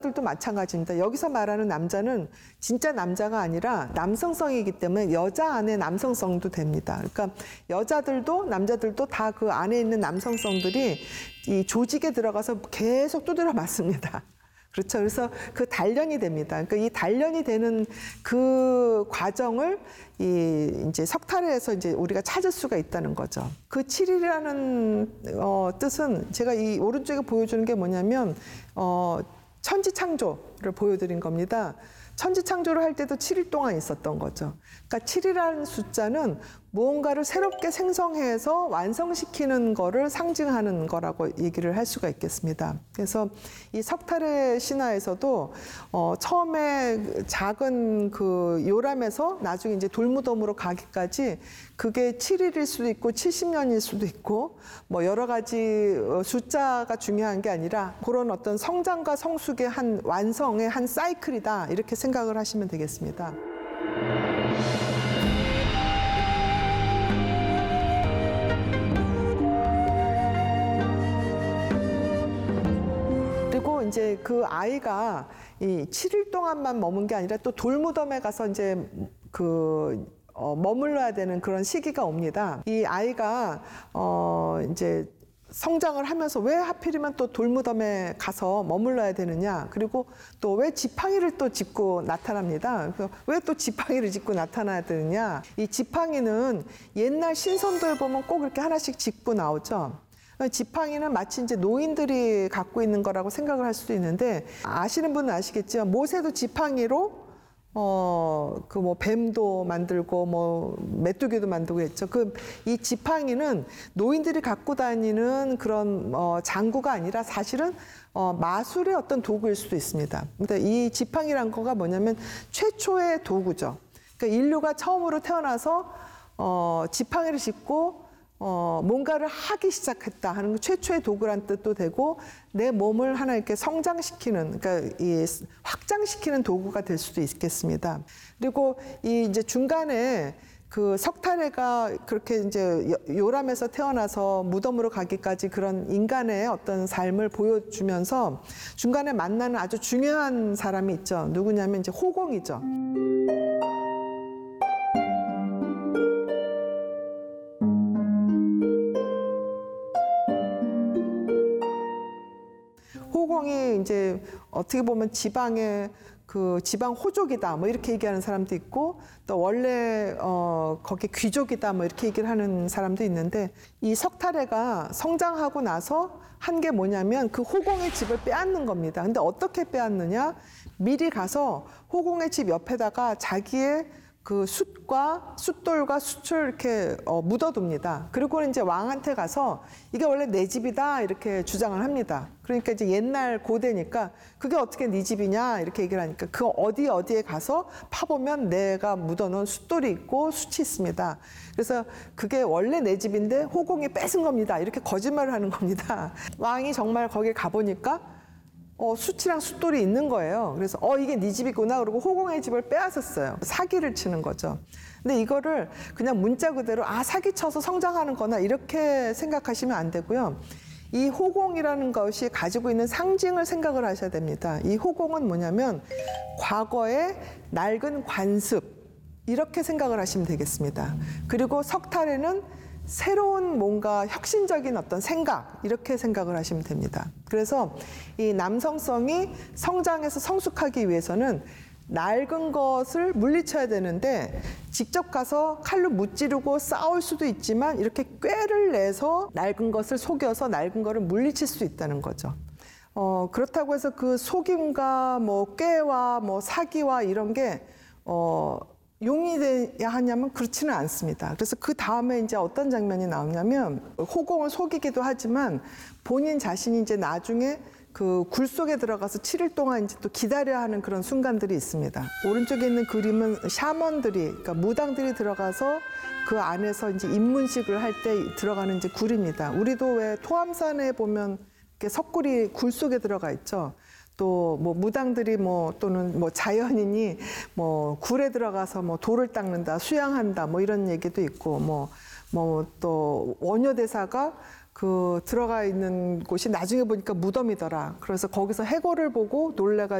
들도 마찬가지입니다. 여기서 말하는 남자는 진짜 남자가 아니라 남성성이기 때문에 여자 안에 남성성도 됩니다. 그러니까 여자들도 남자들도 다 그 안에 있는 남성성들이 이 조직에 들어가서 계속 두드려 맞습니다. 그렇죠. 그래서 그 단련이 됩니다. 그러니까 이 단련이 되는 그 과정을 이제 석탈에서 이제 우리가 찾을 수가 있다는 거죠. 그 7이라는 뜻은 제가 이 오른쪽에 보여주는 게 뭐냐면 천지창조를 보여드린 겁니다. 천지창조를 할 때도 7일 동안 있었던 거죠. 그러니까 7이라는 숫자는 무언가를 새롭게 생성해서 완성시키는 거를 상징하는 거라고 얘기를 할 수가 있겠습니다. 그래서 이 석탈의 신화에서도 처음에 작은 그 요람에서 나중에 이제 돌무덤으로 가기까지 그게 7일일 수도 있고 70년일 수도 있고 뭐 여러 가지 숫자가 중요한 게 아니라 그런 어떤 성장과 성숙의 한 완성의 한 사이클이다 이렇게 생각을 하시면 되겠습니다. 그리고 이제 그 아이가 이 7일 동안만 머문 게 아니라 또 돌무덤에 가서 이제 머물러야 되는 그런 시기가 옵니다. 이 아이가 이제 성장을 하면서 왜 하필이면 또 돌무덤에 가서 머물러야 되느냐. 그리고 또 왜 지팡이를 또 짚고 나타납니다. 왜 또 지팡이를 짚고 나타나야 되느냐. 이 지팡이는 옛날 신선도에 보면 꼭 이렇게 하나씩 짚고 나오죠. 지팡이는 마치 이제 노인들이 갖고 있는 거라고 생각을 할 수도 있는데 아시는 분은 아시겠지만 모세도 지팡이로 뱀도 만들고 메뚜기도 만들고 했죠. 이 지팡이는 노인들이 갖고 다니는 그런 장구가 아니라 사실은 마술의 어떤 도구일 수도 있습니다. 근데 이 지팡이란 거가 뭐냐면 최초의 도구죠. 그러니까 인류가 처음으로 태어나서 지팡이를 짚고 뭔가를 하기 시작했다 하는 최초의 도구란 뜻도 되고 내 몸을 하나 이렇게 성장시키는, 그러니까 이 확장시키는 도구가 될 수도 있겠습니다. 그리고 이 이제 중간에 그 석탈해가 그렇게 이제 요람에서 태어나서 무덤으로 가기까지 그런 인간의 어떤 삶을 보여주면서 중간에 만나는 아주 중요한 사람이 있죠. 누구냐면 이제 호공이죠. 호공이 이제 어떻게 보면 지방 호족이다 뭐 이렇게 얘기하는 사람도 있고 또 원래 거기 귀족이다 뭐 이렇게 얘기를 하는 사람도 있는데 이 석탈해가 성장하고 나서 한 게 뭐냐면 그 호공의 집을 빼앗는 겁니다. 근데 어떻게 빼앗느냐? 미리 가서 호공의 집 옆에다가 자기의 그 숫돌과 숯을 이렇게 묻어둡니다. 그리고 이제 왕한테 가서 이게 원래 내 집이다 이렇게 주장을 합니다. 그러니까 이제 옛날 고대니까 그게 어떻게 네 집이냐 이렇게 얘기를 하니까 그 어디에 가서 파보면 내가 묻어놓은 숫돌이 있고 숯이 있습니다. 그래서 그게 원래 내 집인데 호공이 뺏은 겁니다. 이렇게 거짓말을 하는 겁니다. 왕이 정말 거기에 가보니까 숯이랑 숫돌이 있는 거예요. 그래서 이게 네 집이구나 그러고 호공의 집을 빼앗았어요. 사기를 치는 거죠. 근데 이거를 그냥 문자 그대로 사기쳐서 성장하는 거나 이렇게 생각하시면 안 되고요. 이 호공이라는 것이 가지고 있는 상징을 생각을 하셔야 됩니다. 이 호공은 뭐냐면 과거의 낡은 관습 이렇게 생각을 하시면 되겠습니다. 그리고 석탈에는 새로운 뭔가 혁신적인 어떤 생각 이렇게 생각을 하시면 됩니다. 그래서 이 남성성이 성장해서 성숙하기 위해서는 낡은 것을 물리쳐야 되는데 직접 가서 칼로 무찌르고 싸울 수도 있지만 이렇게 꾀를 내서 낡은 것을 속여서 낡은 거를 물리칠 수 있다는 거죠. 그렇다고 해서 그 속임과 꾀와 사기와 이런 게 용이돼야 하냐면 그렇지는 않습니다. 그래서 그 다음에 이제 어떤 장면이 나오냐면 호공을 속이기도 하지만 본인 자신이 이제 나중에 그 굴 속에 들어가서 7일 동안 이제 또 기다려야 하는 그런 순간들이 있습니다. 오른쪽에 있는 그림은 샤먼들이, 그러니까 무당들이 들어가서 그 안에서 이제 입문식을 할 때 들어가는 이제 굴입니다. 우리도 왜 토암산에 보면 이렇게 석굴이 굴 속에 들어가 있죠. 또 무당들이 또는 자연인이 굴에 들어가서 돌을 닦는다, 수양한다 이런 얘기도 있고 또 원효대사가 그 들어가 있는 곳이 나중에 보니까 무덤이더라. 그래서 거기서 해골을 보고 놀래가